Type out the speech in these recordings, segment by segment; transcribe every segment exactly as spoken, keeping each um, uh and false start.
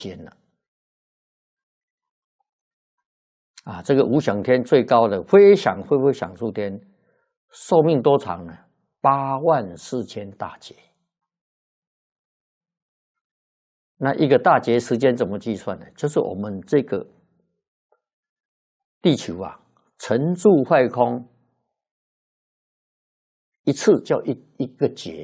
间了。啊，这个无想天最高的非想非非想处天，寿命多长呢？八万四千大劫。那一个大劫时间怎么计算呢？就是我们这个地球啊，沉住坏空一次叫一一个劫。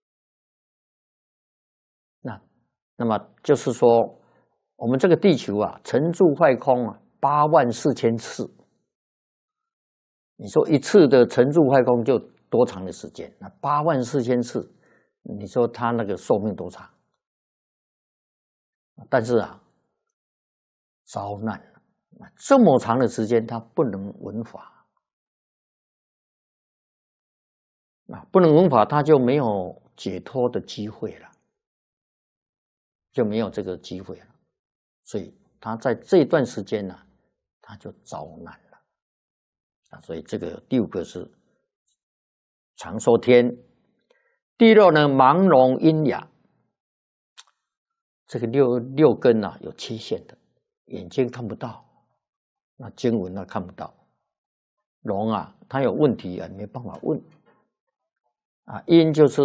那那么就是说，我们这个地球啊，沉住坏空啊，八万四千次。你说一次的沉住坏空就多长的时间？那八万四千次，你说它那个寿命多长？但是啊，遭难了。这么长的时间，他不能闻法，啊，不能闻法，他就没有解脱的机会了，就没有这个机会了。所以他在这段时间呢、啊，他就遭难了。啊，所以这个第五个是长寿天，第六呢，盲聋喑哑。这个六六根啊有缺陷的，眼睛看不到，那经文呢看不到，聋啊，他有问题啊，没办法问啊。喑就是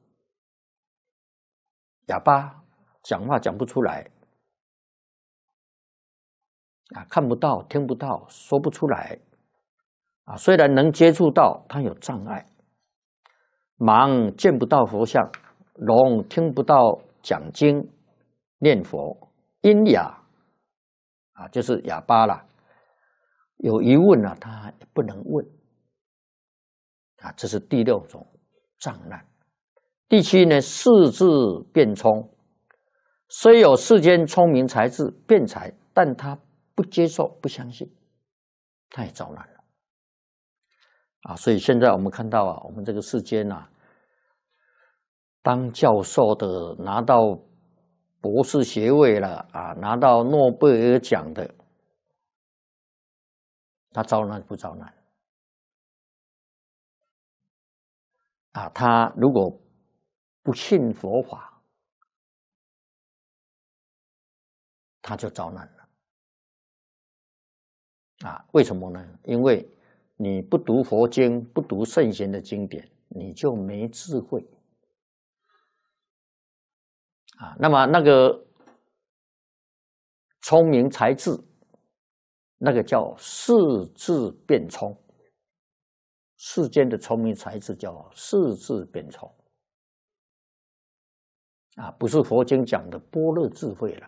哑巴，讲话讲不出来啊，看不到，听不到，说不出来啊。虽然能接触到，他有障碍。盲见不到佛像，聋听不到讲经念佛，喑哑啊，就是哑巴啦。有疑问啊，他不能问啊，这是第六种障难。第七呢，四智辩聪，虽有世间聪明才智辩才，但他不接受、不相信，他也遭难了啊。所以现在我们看到啊，我们这个世间啊，当教授的拿到博士学位了啊，拿到诺贝尔奖的，他遭难不遭难？啊，他如果不信佛法，他就遭难了。啊，为什么呢？因为你不读佛经，不读圣贤的经典，你就没智慧。啊，那么那个聪明才智，那个叫世智辩聪。世间的聪明才智叫世智辩聪。啊，不是佛经讲的般若智慧了。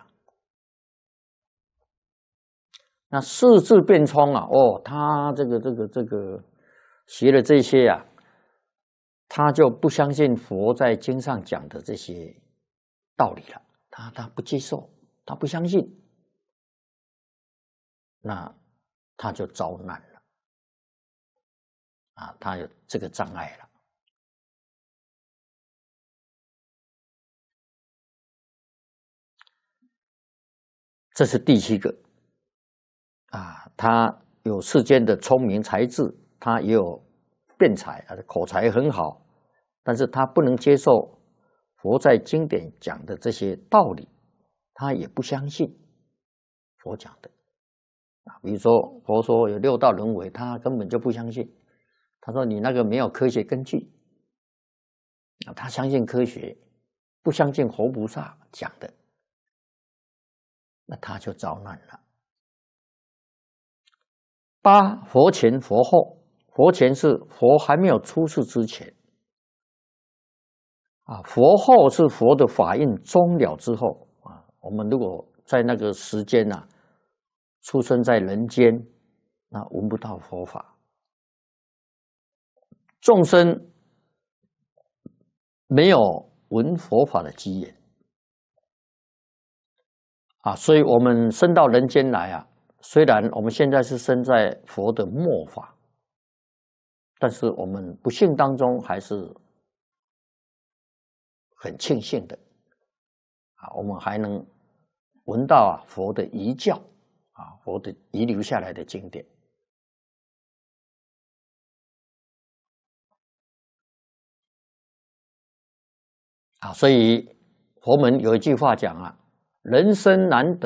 那世智辩聪啊，哦，他这个这个这个学了这些啊，他就不相信佛在经上讲的这些道理了，他他不接受，他不相信，那他就遭难了啊，他有这个障碍了。这是第七个啊，他有世间的聪明才智，他也有辩才，他的口才很好，但是他不能接受佛在经典讲的这些道理，他也不相信佛讲的啊。比如说佛说有六道轮回，他根本就不相信，他说你那个没有科学根据啊，他相信科学，不相信佛菩萨讲的，那他就遭难了。八，佛前佛后。佛前是佛还没有出世之前啊，佛后是佛的法印终了之后啊。我们如果在那个时间啊，出生在人间，那闻不到佛法，众生没有闻佛法的机缘啊，所以我们生到人间来啊，虽然我们现在是生在佛的末法，但是我们不幸当中还是很庆幸的啊，我们还能闻到啊佛的遗教啊，佛的遗留下来的经典啊。所以佛门有一句话讲啊， 人生难得。